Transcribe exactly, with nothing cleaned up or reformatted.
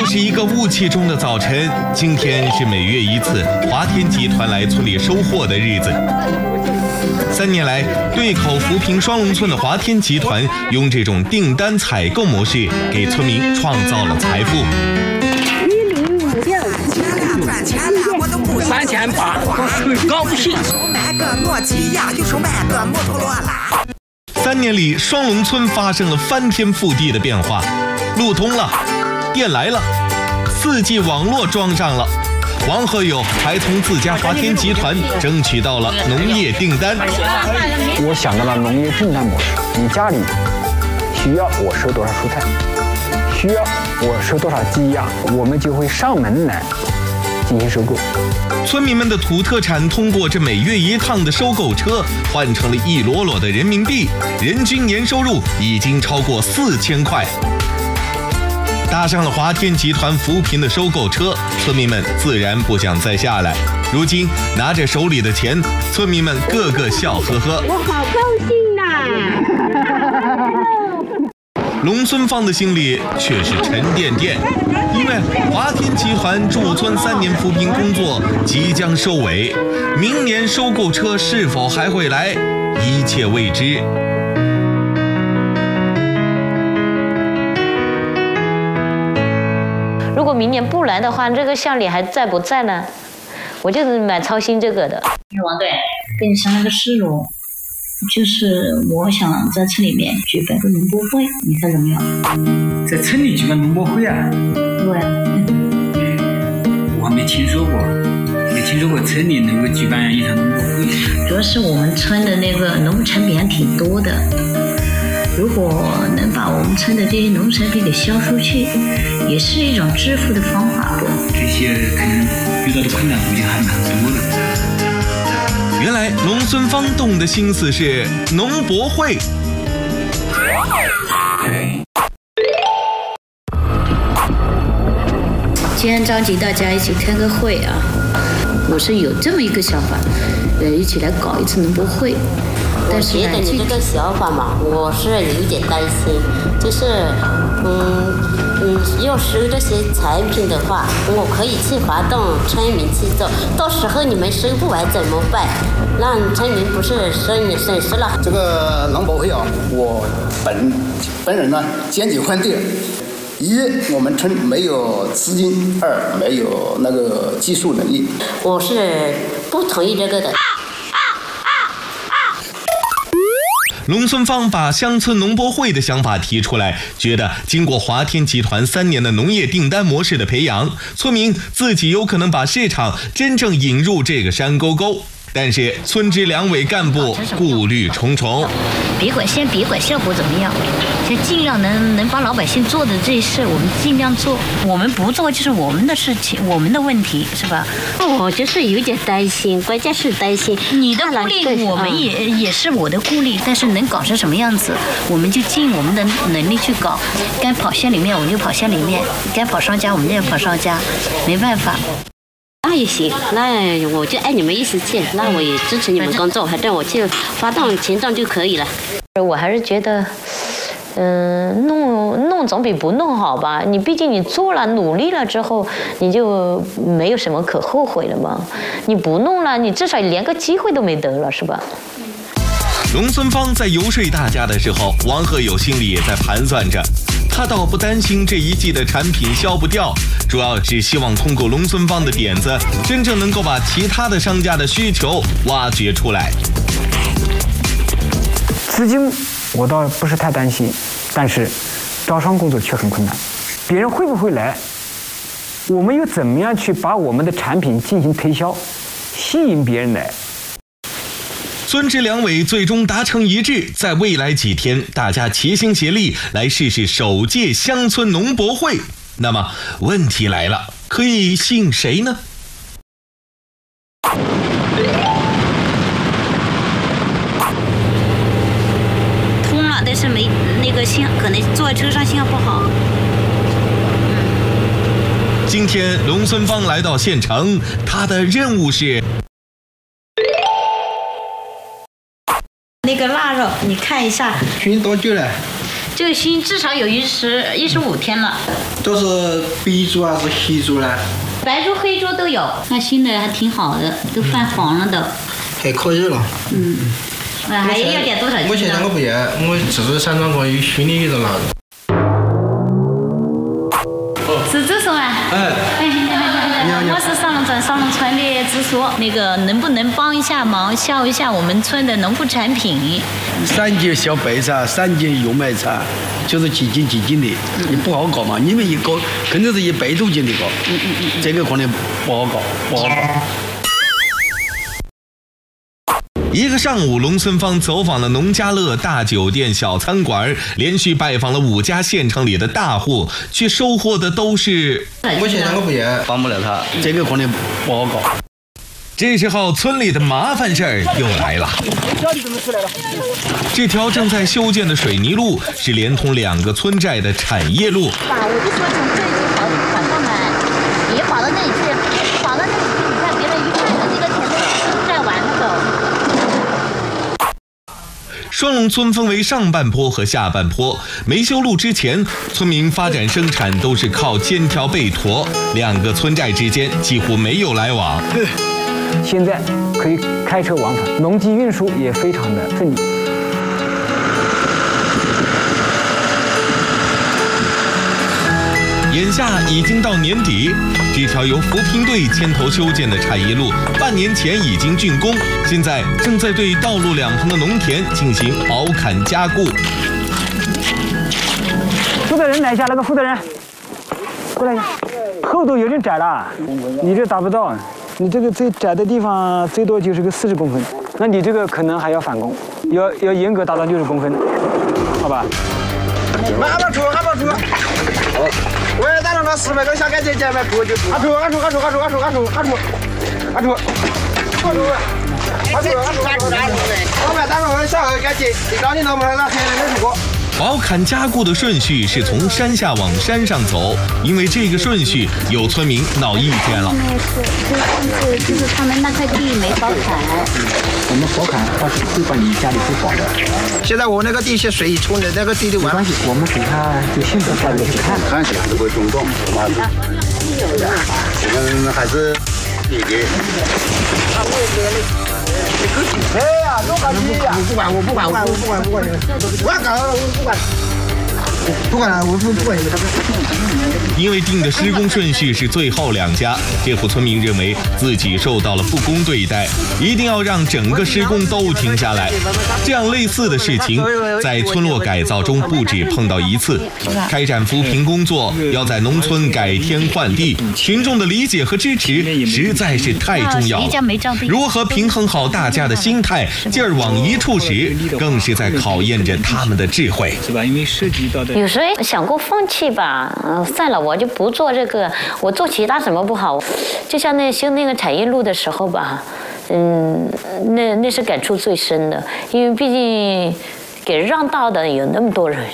是一个雾气中的早晨，今天是每月一次华天集团来村里收货的日子。三年来，对口扶贫双龙村的华天集团用这种订单采购模式，给村民创造了财富。 三千八，高不行。 三年里，双龙村发生了翻天覆地的变化，路通了，电来了，四 G 网络装上了。王和友还从自家华天集团争取到了农业订单。 我想到了农业订单模式，你家里需要我收多少蔬菜，需要我收多少鸡鸭，我们就会上门来进行收购。 村民们的土特产通过这每月一趟的收购车换成了一摞摞的人民币，人均年收入已经超过四千块。搭上了华天集团扶贫的收购车，村民们自然不想再下来。如今拿着手里的钱，村民们个个笑呵呵。 我好高兴呐！ 龙孙芳的心里却是沉甸甸，因为华天集团驻村三年扶贫工作即将收尾，明年收购车是否还会来，一切未知。 如果明年不来的话，这个乡里还在不在呢？我就是蛮操心这个的。 王队，跟你商量个事喽，就是我想在村里面举办个农播会，你看怎么样？ 在村里举办农播会啊？ 对啊。 我没听说过，没听说过村里能够举办一场农播会。 主要是我们村的那个农产品还挺多的。如果能把我们村的这些农产品给销出去，也是一种致富的方法不？ 这些可能遇到的困难估计还蛮多的。 原来龙孙芳动的心思是农博会。 既然召集大家一起开个会啊，我是有这么一个想法，呃，一起来搞一次农博会。 我觉得你这个想法嘛，我是有点担心，就是，嗯嗯，要收这些产品的话，我可以去发动村民去做，到时候你们收不完怎么办？让村民不是损损失了。 这个农博会啊，我本本人呢坚决反对。一，我们村没有资金；二，没有那个技术能力。 我是不同意这个的。 龙孙芳把乡村农播会的想法提出来，觉得经过华天集团三年的农业订单模式的培养，村民自己有可能把市场真正引入这个山沟沟。但是村支两委干部顾虑重重， 别管先别管效果怎么样，就尽量能能帮老百姓做的这事，我们尽量做。我们不做就是我们的事情，我们的问题，是吧？ 我就是有点担心，关键是担心你的顾虑，我们也、嗯、也是我的顾虑。但是能搞成什么样子，我们就尽我们的能力去搞。该跑县里面我们就跑县里面，该跑商家我们就跑商家，没办法。 那也行，那我就按你们意思去，那我也支持你们工作，反正我去发动群众就可以了。 我还是觉得，嗯、呃，弄弄总比不弄好吧？你毕竟你做了努力了之后，你就没有什么可后悔了嘛。你不弄了，你至少连个机会都没得了，是吧？ 龙孙芳在游说大家的时候，王和友心里也在盘算着。他倒不担心这一季的产品销不掉，主要只希望通过龙孙芳的点子，真正能够把其他的商家的需求挖掘出来。 资金我倒不是太担心，但是招商工作却很困难。别人会不会来？我们又怎么样去把我们的产品进行推销，吸引别人来？ 村支两委最终达成一致，在未来几天，大家齐心协力来试试首届乡村农博会。那么问题来了，可以信谁呢？ 通了，但是没那个信，可能坐在车上信号不好。 今天龙孙芳来到县城，他的任务是。 那个腊肉，你看一下， 熏多久了？ 这个新至少有一十一十五天了。 都是白猪还是黑猪呢？ 白猪、黑猪都有。那新的还挺好的，都泛黄了的。 还可以了。 嗯。那还要点多少斤呢？ 我现在我不要，我只是想当个有训练的人。 是支书啊？ 哎。 我是上龙镇上龙村的支书，那个能不能帮一下忙，销一下我们村的农副产品？ 三级小白菜，三级油麦菜，就是几斤几斤的，你不好搞嘛？你们一搞肯定是一百多斤的搞，嗯嗯嗯，这个可能不好搞，不好搞。 一个上午，龙村芳走访了农家乐、大酒店、小餐馆，连续拜访了五家县城里的大户，却收获的都是。 我现在我不要， 帮不了他，这个可能不好搞。 这时候，村里的麻烦事儿又来了。这条正在修建的水泥路是连通两个村寨的产业路。 把我就说从这里跑跑上来，别跑到那里去，跑到那里去，你看别人一看到这个田都寨完了都。 双龙村分为上半坡和下半坡，没修路之前，村民发展生产都是靠肩挑背驮，两个村寨之间几乎没有来往。 现在可以开车往返，农机运输也非常的顺利。 眼下已经到年底，这条由扶贫队牵头修建的产业路，半年前已经竣工，现在正在对道路两旁的农田进行刨砍加固。 负责人来一下，那个负责人过来一下，厚度有点窄了，你这达不到，你这个最窄的地方最多就是个四十公分，那你这个可能还要返工，要要严格达到六十公分，好吧？ 俺们出，俺们出。我也打上了四百个小杆子，前面出就出。俺出，俺出，俺出，俺出，俺出，俺出，俺出，俺出，俺出，俺出，俺出，俺出，俺出。我们打上了小杆子，你找你能不能让现在没出过？ 刨砍加固的顺序是从山下往山上走，因为这个顺序有村民闹意见了。 是，就上次就是他们那块地没刨砍， 我们刨砍他是会把你家里会保的。 现在我那个地是水冲的，那个地的完。 没关系，我们给他就现在下一个去看， 看起来这个种种，我们还是理解。 哎呀，弄个鸡呀！不管我不管我不管不管你们，我要搞我不管，不管了我不不管你们。 因为定的施工顺序是最后两家，这户村民认为自己受到了不公对待，一定要让整个施工都停下来。这样类似的事情在村落改造中不止碰到一次。开展扶贫工作要在农村改天换地，群众的理解和支持实在是太重要了。如何平衡好大家的心态，劲儿往一处使，更是在考验着他们的智慧。 是吧？因为涉及到的。 有时候想过放弃吧，嗯、呃，算了，我就不做这个，我做其他什么不好？就像那修那个产业路的时候吧，嗯，那那是感触最深的，因为毕竟给让道的有那么多人，